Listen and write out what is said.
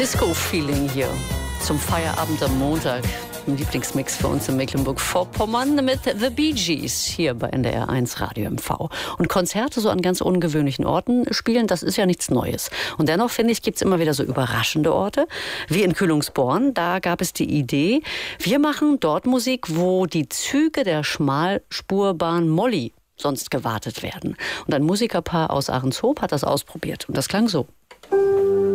Disco-Feeling hier zum Feierabend am Montag. Ein Lieblingsmix für uns in Mecklenburg-Vorpommern mit The Bee Gees hier bei NDR 1 Radio MV. Und Konzerte so an ganz ungewöhnlichen Orten spielen, das ist ja nichts Neues. Und dennoch, finde ich, gibt es immer wieder so überraschende Orte, wie in Kühlungsborn. Da gab es die Idee, wir machen dort Musik, wo die Züge der Schmalspurbahn Molly sonst gewartet werden. Und ein Musikerpaar aus Ahrenshoop hat das ausprobiert. Und das klang so.